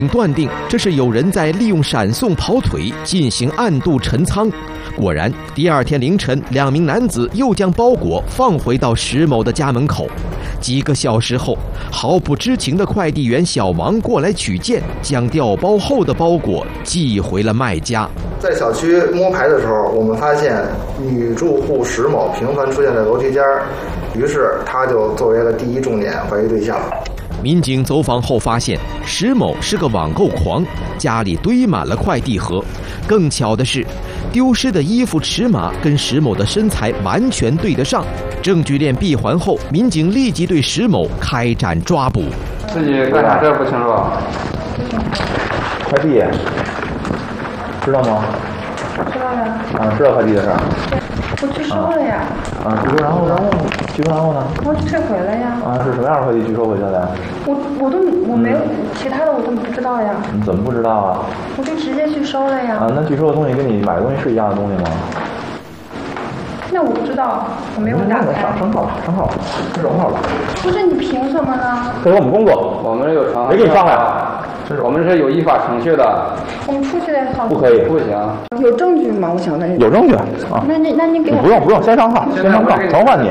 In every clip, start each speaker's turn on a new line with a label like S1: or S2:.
S1: 断定这是有人在利用闪送跑腿进行暗度陈仓。果然，第二天凌晨，2名男子又将包裹放回到石某的家门口。几个小时后，毫不知情的快递员小王过来取件，将调包后的包裹寄回了卖家。
S2: 在小区摸排的时候，我们发现女住户石某频繁出现在楼梯间，于是她就作为了第一重点怀疑对象。
S1: 民警走访后发现，石某是个网购狂，家里堆满了快递盒。更巧的是，丢失的衣服尺码跟石某的身材完全对得上。证据链闭环后，民警立即对石某开展抓捕。
S3: 自己干啥事不清楚？
S4: 快递，知道吗？
S5: 知道呀。
S4: 知道快递的事儿。
S5: 我拒收了呀。
S4: 拒收，然后拒收然后呢？
S5: 我退回了呀。
S4: 是什么样的快递拒收回去的呀？
S5: 我没有其他的我都不知道呀。
S4: 你怎么不知道啊？
S5: 我就直接拒收了呀。
S4: 那拒收的东西跟你买的东西是一样的东西吗？
S5: 那我不知道，我没有打开。
S4: 上号吧，这种号吧。
S5: 不是你凭什么呢？
S4: 这是我们工作，
S3: 我们有程序。
S4: 没给你上来。
S3: 我们是有依法程序的。
S5: 我们出去再上。
S4: 不可以，
S3: 不行。
S5: 有证据吗？我想问。
S4: 有证据啊。
S5: 那你给我。
S4: 不用，先上号，先上号，传唤你。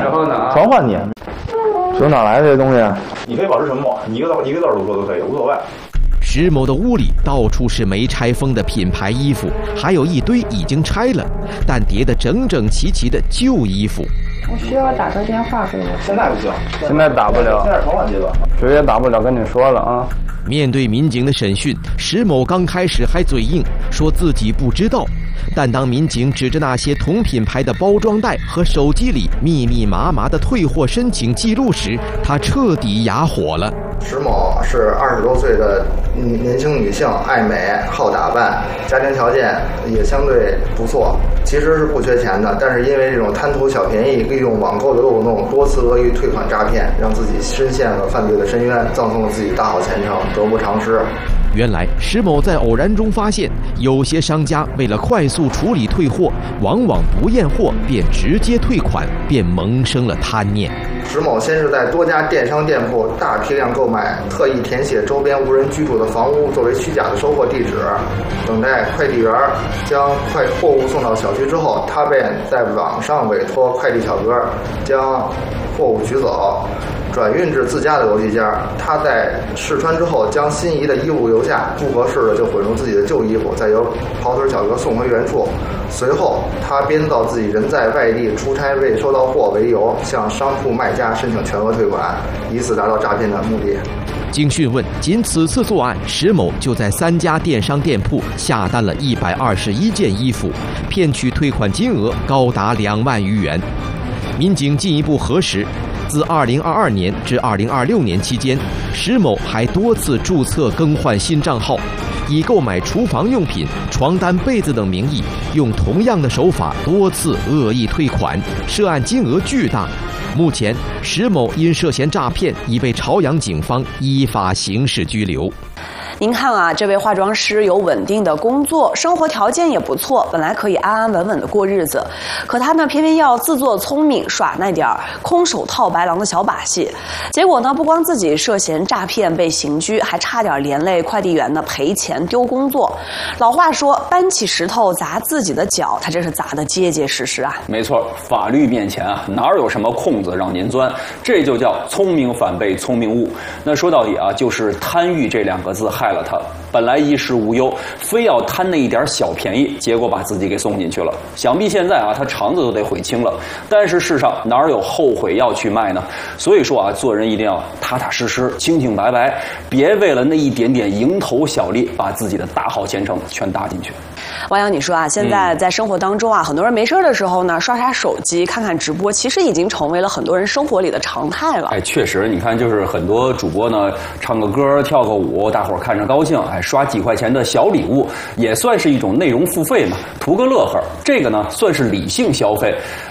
S4: 从哪来的这东西？你可以保持沉默，你一个字都说都可以，无所谓。
S1: 石某的屋里到处是没拆封的品牌衣服，还有一堆已经拆了但叠得整整齐齐的旧衣服。
S5: 我需要打个电话给我。
S4: 现在不行，
S3: 现在打不了，
S4: 现在传唤阶段，
S3: 直接打不了，跟你说了啊。
S1: 面对民警的审讯，石某刚开始还嘴硬，说自己不知道。但当民警指着那些同品牌的包装袋和手机里密密麻麻的退货申请记录时，他彻底哑火了。
S2: 石某是20多岁的年轻女性，爱美好打扮，家庭条件也相对不错，其实是不缺钱的，但是因为这种贪图小便宜，利用网购的漏洞，多次恶意退款诈骗，让自己深陷了犯罪的深渊，葬送了自己大好前程，得不偿失。
S1: 原来石某在偶然中发现，有些商家为了快速处理退货，往往不验货便直接退款，便萌生了贪念。
S2: 石某先是在多家电商店铺大批量购买，特意填写周边无人居住的房屋作为虚假的收货地址，等待快递员将货物送到小区之后，他便在网上委托快递小哥将货物取走，转运至自家的楼梯间。他在试穿之后，将心仪的衣物留下，不合适的就混入自己的旧衣服，再由跑腿小哥送回原处。随后，他编造自己人在外地出差未收到货为由，向商铺卖家申请全额退款，以此达到诈骗的目的。
S1: 经讯问，仅此次作案，石某就在3家电商店铺下单了121件衣服，骗取退款金额高达2万余元。民警进一步核实，自2022年至2026年期间，石某还多次注册更换新账号，以购买厨房用品、床单、被子等名义，用同样的手法多次恶意退款，涉案金额巨大。目前，石某因涉嫌诈骗已被朝阳警方依法刑事拘留。
S6: 您看啊，这位化妆师有稳定的工作，生活条件也不错，本来可以安安稳稳的过日子，可他呢偏偏要自作聪明，耍那点空手套白狼的小把戏，结果呢不光自己涉嫌诈骗被刑拘，还差点连累快递员呢赔钱丢工作。老话说，搬起石头砸自己的脚，他这是砸得结结实实啊。
S7: 没错，法律面前啊，哪有什么空子让您钻？这就叫聪明反被聪明误。那说到底啊，就是贪欲这2个字害了他。本来衣食无忧，非要贪那一点小便宜，结果把自己给送进去了。想必现在啊，他肠子都得悔青了。但是世上哪有后悔药去卖呢？所以说啊，做人一定要踏踏实实、清清白白，别为了那一点点蝇头小利，把自己的大好前程全搭进去。
S6: 王洋，你说啊，现在在生活当中啊，很多人没事的时候呢，刷刷手机、看看直播，其实已经成为了很多人生活里的常态了。
S7: 哎，确实，你看，就是很多主播呢，唱个歌、跳个舞，大伙儿看着高兴，哎，刷几块钱的小礼物，也算是一种内容付费嘛，图个乐呵。这个呢，算是理性消费。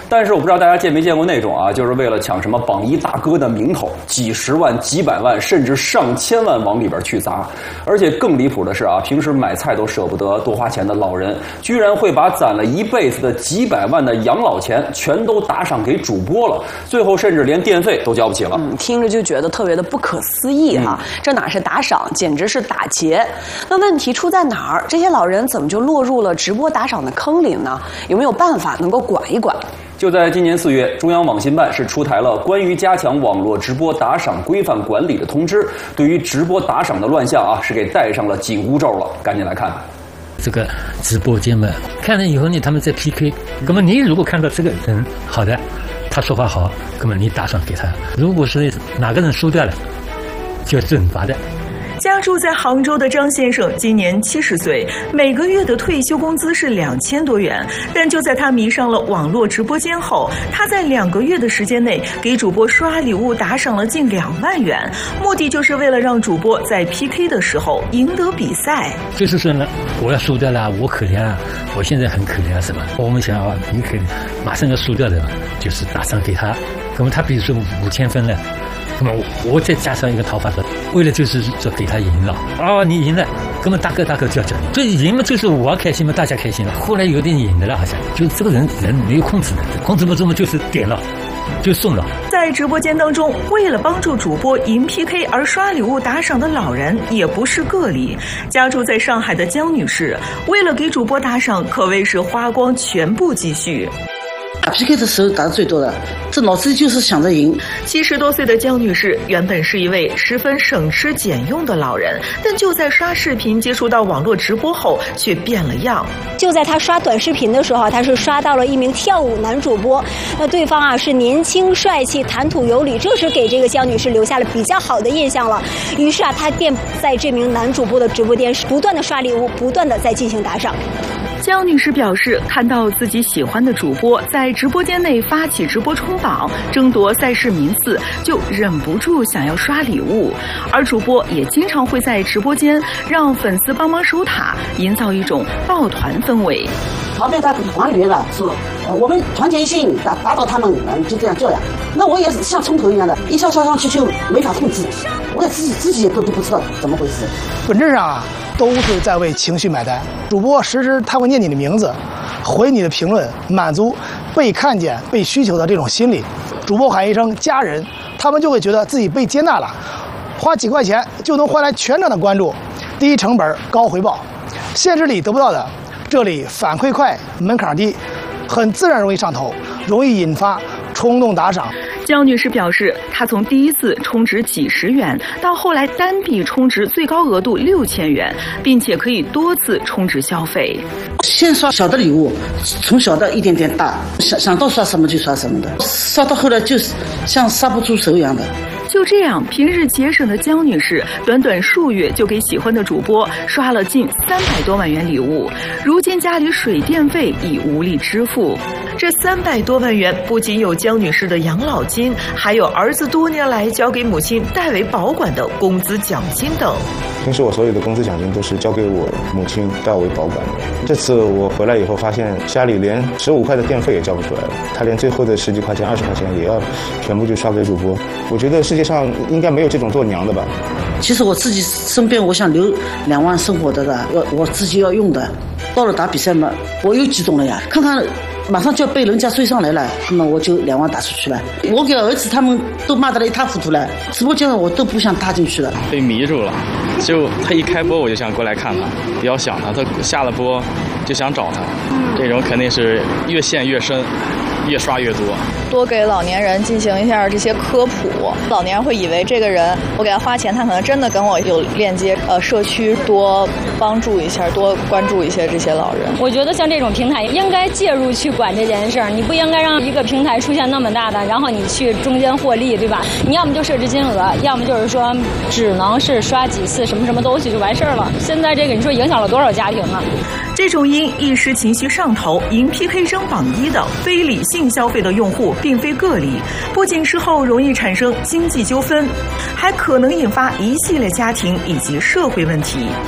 S7: 但是我不知道大家见没见过那种啊，就是为了抢什么榜一大哥的名头，几十万、几百万，甚至上千万往里边去砸。而且更离谱的是啊，平时买菜都舍不得多花钱的老人，居然会把攒了一辈子的几百万的养老钱全都打赏给主播了，最后甚至连电费都交不起了。
S6: 听着就觉得特别的不可思议哈，这哪是打赏，简直是打劫。那问题出在哪儿？这些老人怎么就落入了直播打赏的坑里呢？有没有办法能够管一管？
S7: 就在今年4月，中央网信办是出台了关于加强网络直播打赏规范管理的通知，对于直播打赏的乱象啊，是给戴上了紧箍咒了。赶紧来看看。
S8: 这个直播间嘛，看了以后呢，他们在 PK。那么你如果看到这个人好的，他说话好，那么你打赏给他；如果是哪个人输掉了，就要惩罚的。
S9: 家住在杭州的张先生今年70岁，每个月的退休工资是2000多元。但就在他迷上了网络直播间后，他在2个月的时间内给主播刷礼物打赏了近2万元，目的就是为了让主播在 PK 的时候赢得比赛。
S8: 就是说呢，我要输掉了，我可怜啊，我现在很可怜啊，是吧？我们想啊，你可马上要输掉的，就是打赏给他。那么他比如说5000分了。那么我再加上一个讨伐者，为了就是说给他赢了啊，你赢了，那么大哥就要奖励，所以赢嘛就是我开心嘛，大家开心了。后来有点赢的了，好像就是这个人没有控制的，控制不住嘛，就是点了。就送了。
S9: 在直播间当中，为了帮助主播赢 PK 而刷礼物打赏的老人也不是个例。家住在上海的江女士，为了给主播打赏，可谓是花光全部积蓄。
S10: 打 PK 的时候打的最多的，这脑子里就是想着赢。
S9: 70多岁的江女士原本是一位十分省吃俭用的老人，但就在刷视频接触到网络直播后，却变了样。
S11: 就在她刷短视频的时候，她是刷到了一名跳舞男主播，那对方啊是年轻帅气、谈吐有礼，这是给这个江女士留下了比较好的印象了。于是啊，她便在这名男主播的直播间不断的刷礼物，不断的在进行打赏。
S9: 江女士表示，看到自己喜欢的主播在直播间内发起直播冲榜，争夺赛事名次，就忍不住想要刷礼物。而主播也经常会在直播间让粉丝帮忙守塔，营造一种抱团氛围。
S10: 旁边他黄鱼了，说我们团结一心打倒他们，就这样。那我也是像冲头一样的，一下上去就没法控制，我也自己也都不知道怎么回事。
S12: 本质上啊，都是在为情绪买单。主播时时他会念你的名字，回你的评论，满足被看见、被需求的这种心理。主播喊一声家人，他们就会觉得自己被接纳了，花几块钱就能换来全场的关注，低成本高回报，现实里得不到的，这里反馈快，门槛低，很自然容易上头，容易引发冲动打赏。
S9: 江女士表示，她从第一次充值几十元，到后来单笔充值最高额度6000元，并且可以多次充值消费。
S10: 先刷小的礼物，从小的一点点大，想到刷什么就刷什么的，刷到后来就是像刹不住手一样的。
S9: 就这样，平日节省的江女士，短短数月就给喜欢的主播刷了近300多万元礼物。如今家里水电费已无力支付，这300多万元不仅有江女士的养老金，还有儿子多年来交给母亲代为保管的工资奖金等。
S13: 平时我所有的工资奖金都是交给我母亲代为保管的。这次我回来以后发现，家里连15块的电费也交不出来了，他连最后的10几块钱、20块钱也要全部就刷给主播。我觉得世界上应该没有这种做娘的吧。
S10: 其实我自己身边我想留2万生活的我自己要用的。到了打比赛嘛，我又激动了呀，看看马上就要被人家追上来了，那么我就2万打出去了。我给儿子他们都骂得一塌糊涂了，直播间我都不想踏进去了，
S14: 被迷住了。就他一开播我就想过来看他，比较想他下了播就想找他，这种肯定是越陷越深，越刷越多。
S15: 多给老年人进行一下这些科普，老年人会以为这个人我给他花钱，他可能真的跟我有链接。社区多帮助一下，多关注一些这些老人。
S16: 我觉得像这种平台应该介入去管这件事儿，你不应该让一个平台出现那么大的，然后你去中间获利，对吧？你要么就设置金额，要么就是说只能是刷几次什么东西就完事儿了。现在这个你说影响了多少家庭啊？
S9: 这种因一时情绪上头赢 PK 争榜1的非理性消费的用户并非个例，不仅事后容易产生经济纠纷，还可能引发一系列家庭以及社会问题。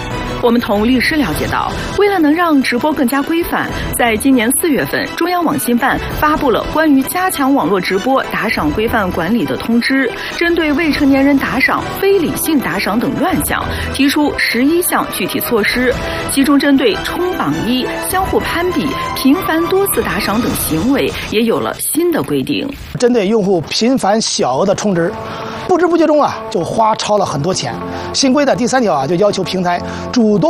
S9: 我们从律师了解到，为了能让直播更加规范，在今年4月份，中央网信办发布了关于加强网络直播打赏规范管理的通知，针对未成年人打赏、非理性打赏等乱象，提出11项具体措施，其中针对冲榜一、相互攀比、频繁多次打赏等行为，也有了新的规定。
S12: 针对用户频繁小额的充值，不知不觉中就花超了很多钱。新规的第3条就要求平台主动